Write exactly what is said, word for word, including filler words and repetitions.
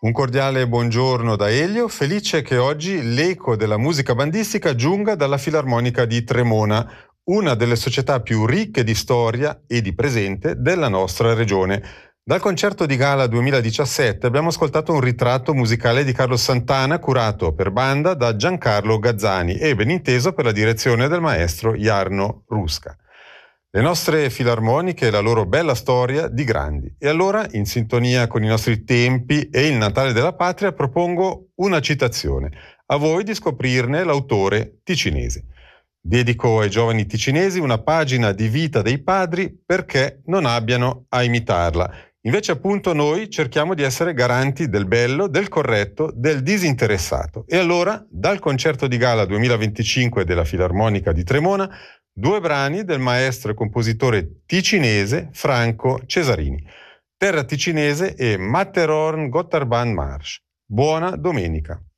Un cordiale buongiorno da Elio, felice che oggi l'eco della musica bandistica giunga dalla Filarmonica di Tremona, una delle società più ricche di storia e di presente della nostra regione. Dal concerto di gala duemiladiciassette abbiamo ascoltato un ritratto musicale di Carlo Santana curato per banda da Giancarlo Gazzani e ben inteso per la direzione del maestro Jarno Rusca. Le nostre filarmoniche e la loro bella storia di grandi. E allora, in sintonia con i nostri tempi e il Natale della Patria, propongo una citazione. A voi di scoprirne l'autore ticinese. Dedico ai giovani ticinesi una pagina di vita dei padri perché non abbiano a imitarla. Invece appunto noi cerchiamo di essere garanti del bello, del corretto, del disinteressato. E allora, dal concerto di gala duemilaventicinque della Filarmonica di Tremona, due brani del maestro e compositore ticinese Franco Cesarini. Terra ticinese e Matterhorn Gotthardbahn Marsch. Buona domenica.